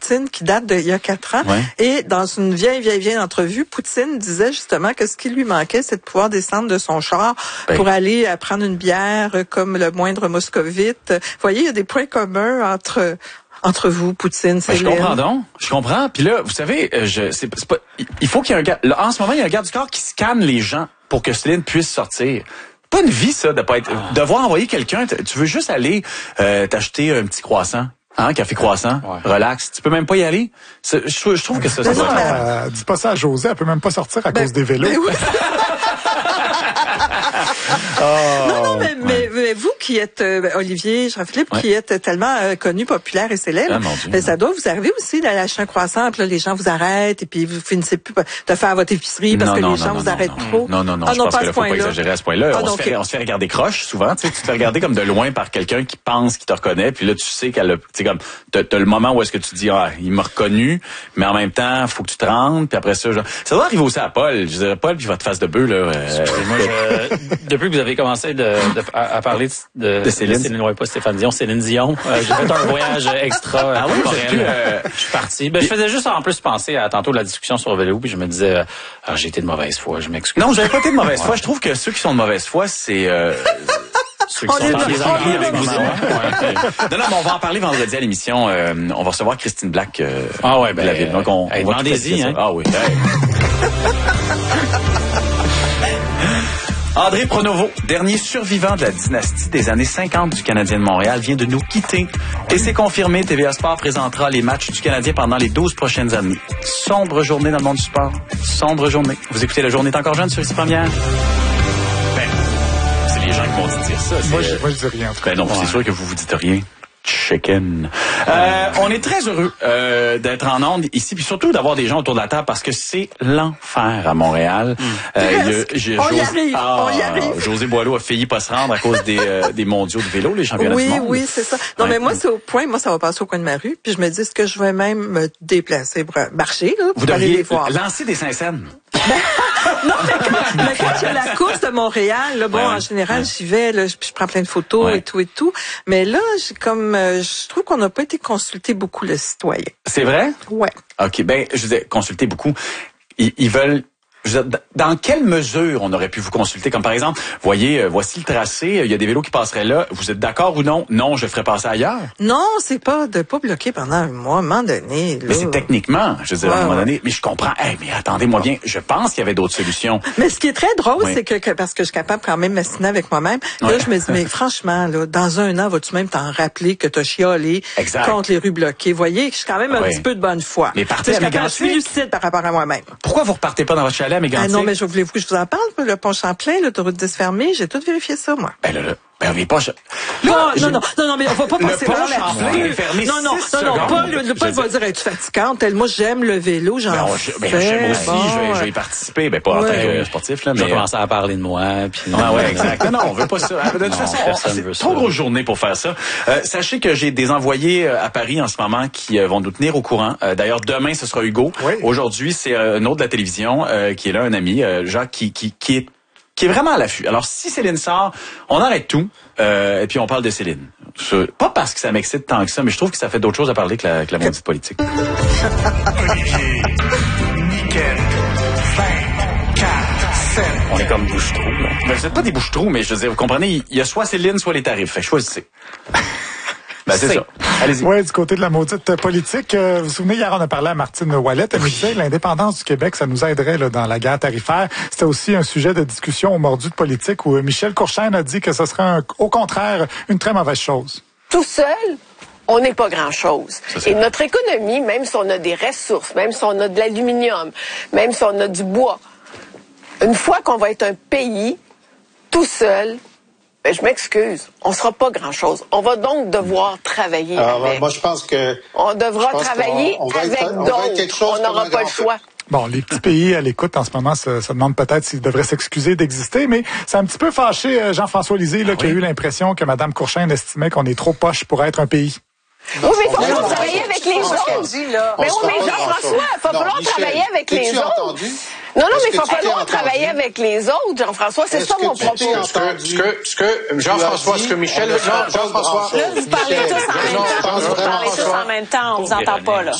Poutine qui date d'il y a 4 ans. Ouais. Et dans une vieille entrevue, Poutine disait justement que ce qui lui manquait, c'est de pouvoir descendre de son char pour aller prendre une bière comme le moindre moscovite. Vous voyez, il y a des points communs entre vous, Poutine, Je comprends donc. Je comprends. Puis là, vous savez, c'est pas, il faut qu'il y ait un gars. Là, en ce moment, il y a un garde du corps qui scanne les gens pour que Céline puisse sortir. Pas une vie, ça, de pas être, devoir envoyer quelqu'un. Tu veux juste aller t'acheter un petit croissant. Hein, café croissant, relax. Tu peux même pas y aller. Je trouve que ça doit être... Dis pas ça à José, elle peut même pas sortir à cause des vélos. Oui. Non, mais vous qui êtes, Olivier, Jean-Philippe, qui êtes tellement connu, populaire et célèbre, ça doit vous arriver aussi d'aller acheter un croissant, puis là, les gens vous arrêtent, et puis vous finissez plus de faire votre épicerie parce que les gens vous arrêtent trop. Non, je pense qu'il faut pas exagérer à ce point-là. On se fait regarder croche, souvent. Tu te fais regarder comme de loin par quelqu'un qui pense qu'il te reconnaît, puis là, tu sais qu'elle a, tu sais, comme, t'as le moment où est-ce que tu dis, il m'a reconnu, mais en même temps, faut que tu te rendes, puis après ça, ça doit arriver aussi à Paul. Je dirais, Paul, puis votre face de bœuf, là. Moi, depuis que vous avez commencé à parler de Céline, pas Stéphane Dion, Céline Dion, j'ai fait un voyage extra corporel. Je suis parti. Je faisais juste en plus penser à tantôt la discussion sur le vélo, puis je me disais, j'ai été de mauvaise foi, je m'excuse. Non, j'avais pas été de mauvaise foi. Je trouve que ceux qui sont de mauvaise foi, c'est ceux qui sont les amis avec vous. Non, mais on va en parler vendredi à l'émission. On va recevoir Christine Black de la ville. Donc on va demandez-y, hein. Ah oui. André Pronovo, dernier survivant de la dynastie des années 50 du Canadien de Montréal, vient de nous quitter. Et c'est confirmé, TVA Sport présentera les matchs du Canadien pendant les 12 prochaines années. Sombre journée dans le monde du sport. Sombre journée. Vous écoutez La Journée est encore jeune sur ici première? C'est les gens qui vont dire ça. Moi, je dis rien. En tout cas. Non, c'est sûr que vous dites rien. Chicken. On est très heureux d'être en onde ici, puis surtout d'avoir des gens autour de la table parce que c'est l'enfer à Montréal. On y arrive. José Boileau a failli pas se rendre à cause des mondiaux de vélo, les championnats du monde. Oui, c'est ça. Non, mais moi, c'est au point, ça va passer au coin de ma rue, puis je me dis, est-ce que je vais même me déplacer pour marcher, là, pour aller les voir? Lancer des Saint-Saëns. Non, mais quand il y a la course de Montréal, là, en général, j'y vais, là, je prends plein de photos et tout. Mais là, je trouve qu'on n'a pas été consulté beaucoup, le citoyen. C'est vrai? Ouais. OK, je disais, consulter beaucoup. Ils veulent... Dans quelle mesure on aurait pu vous consulter? Comme par exemple, voyez, voici le tracé, il y a des vélos qui passeraient là. Vous êtes d'accord ou non? Non, je ferais passer ailleurs. Non, c'est pas de pas bloquer pendant un mois, à un moment donné. Là. Mais c'est techniquement, je veux dire, à un moment donné. Mais je comprends. Mais attendez-moi bien, je pense qu'il y avait d'autres solutions. Mais ce qui est très drôle, c'est que parce que je suis capable quand même de m'assiner avec moi-même, là, je me dis, mais franchement, là, dans un an, vas-tu même t'en rappeler que t'as chialé contre les rues bloquées? Vous voyez, je suis quand même un petit peu de bonne foi. Mais partez à Mégantic. Je suis lucide par rapport à moi-même. Pourquoi vous repartez pas dans votre chalet à Mégantic? Non, mais voulez-vous que je vous en parle? Le pont Champlain, l'autoroute 10 fermée, j'ai tout vérifié ça, moi. Mais pas... Non, mais on va pas passer par là. Le pont Champlain est fermé. Non, Paul va dire, es-tu fatigante? Moi, j'aime le vélo, j'aime aussi, je vais y participer. Pas en tant que sportif, là, mais... Je vais commencer à parler de moi, puis... exact. Non, on veut pas ça. De toute façon, c'est trop grosse journée pour faire ça. Sachez que j'ai des envoyés à Paris en ce moment qui vont nous tenir au courant. D'ailleurs, demain, ce sera Hugo. Oui. Aujourd'hui, c'est un autre de la télévision qui est là, un ami, Jacques, qui est vraiment à l'affût. Alors, si Céline sort, on arrête tout, et puis on parle de Céline. Pas parce que ça m'excite tant que ça, mais je trouve que ça fait d'autres choses à parler que la maudite politique. Olivier, nickel, 20, 4, 7. On est comme bouche-trou, là. Mais vous êtes pas des bouche-trous, mais je veux dire, vous comprenez, il y a soit Céline, soit les tarifs. Fait choisissez. C'est ça. Allez-y. Oui, du côté de la maudite politique, vous vous souvenez, hier, on a parlé à Martine Ouellet. Elle nous disait l'indépendance du Québec, ça nous aiderait là, dans la guerre tarifaire. C'était aussi un sujet de discussion au mordu de politique où Michel Courchaine a dit que ce serait, au contraire, une très mauvaise chose. Tout seul, on n'est pas grand-chose. Et notre économie, même si on a des ressources, même si on a de l'aluminium, même si on a du bois, une fois qu'on va être un pays tout seul, je m'excuse, on sera pas grand-chose. On va donc devoir travailler avec. Moi, je pense que... On devra travailler avec d'autres. On n'aura pas le choix. Bon, les petits pays à l'écoute en ce moment se demandent peut-être s'ils devraient s'excuser d'exister, mais c'est un petit peu fâché Jean-François Lisée qui a eu l'impression que Mme Courchaine estimait qu'on est trop poche pour être un pays. Oui, mais il va falloir travailler avec les autres. Mais oui, mais Jean-François, il va falloir travailler avec les autres. Non, mais il va falloir travailler avec les autres, Jean-François. C'est ça mon propos. Jean-François, ce que Michel... Jean-François... Là, vous parlez tous en même temps. Vous parlez tous en même temps. On vous entend pas, là.